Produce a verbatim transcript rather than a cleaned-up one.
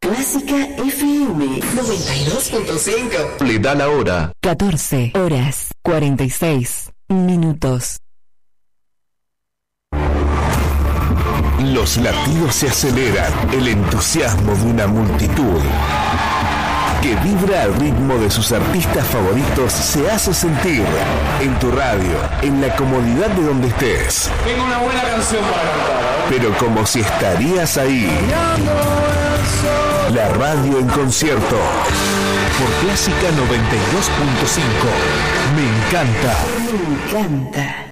Clásica F M noventa y dos punto cinco. Le da la hora. catorce horas cuarenta y seis minutos. Los latidos se aceleran, el entusiasmo de una multitud que vibra al ritmo de sus artistas favoritos se hace sentir en tu radio, en la comodidad de donde estés. Tengo una buena canción para cantar. Pero como si estarías ahí. La radio en concierto por Clásica noventa y dos punto cinco. Me encanta. Me encanta.